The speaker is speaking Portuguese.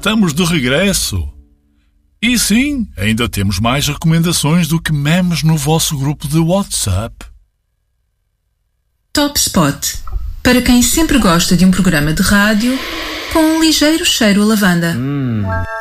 estamos de regresso. E sim, ainda temos mais recomendações do que memes no vosso grupo de WhatsApp. Top Spot, para quem sempre gosta de um programa de rádio com um ligeiro cheiro a lavanda.